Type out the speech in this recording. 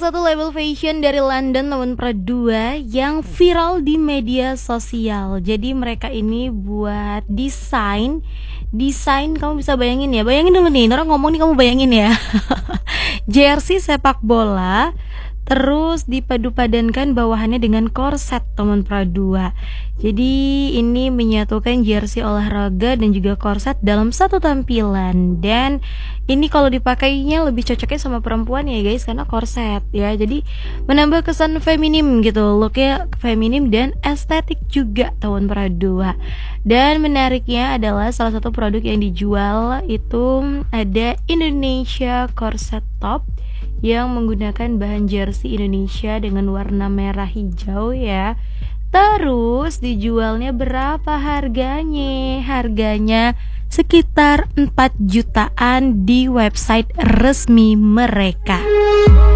satu label fashion dari London tahun Pradua yang viral di media sosial. Jadi mereka ini buat desain kamu bisa bayangin ya. Bayangin dulu nih, orang ngomong nih kamu bayangin ya. Jersey sepak bola terus dipadu-padankan bawahannya dengan korset teman Pradua. Jadi ini menyatukan jersey olahraga dan juga korset dalam satu tampilan. Dan ini kalau dipakainya lebih cocoknya sama perempuan ya guys, karena korset ya. Jadi menambah kesan feminim gitu, looknya feminim dan estetik juga tahun Pradua. Dan menariknya adalah salah satu produk yang dijual itu ada Indonesia Corset Top yang menggunakan bahan jersey Indonesia dengan warna merah hijau ya. Terus dijualnya berapa harganya? Harganya sekitar 4 jutaan di website resmi mereka.